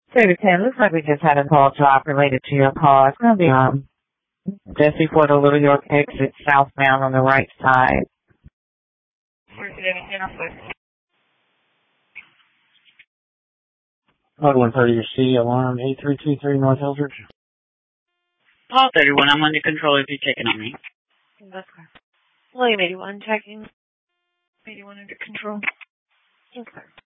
City 10, looks like we just had a call drop related to your call. It's going to be just before the Little York exit southbound on the right side. Code 130 C, alarm 8323 North Eldridge. Paul 31, I'm under control if you're checking on me. That's correct. William 81, checking. 81 under control. Yes, sir.